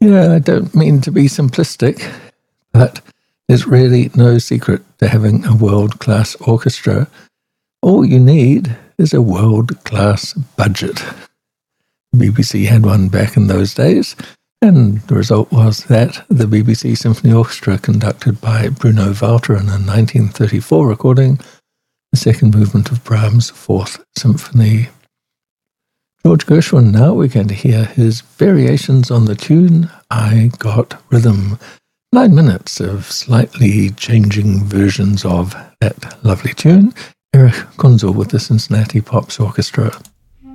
Yeah, I don't mean to be simplistic, but there's really no secret to having a world-class orchestra. All you need is a world-class budget. The BBC had one back in those days, and the result was that the BBC Symphony Orchestra, conducted by Bruno Walter in a 1934 recording, the second movement of Brahms' Fourth Symphony. George Gershwin, now we're going to hear his variations on the tune I Got Rhythm. 9 minutes of slightly changing versions of that lovely tune. Erich Kunzel with the Cincinnati Pops Orchestra.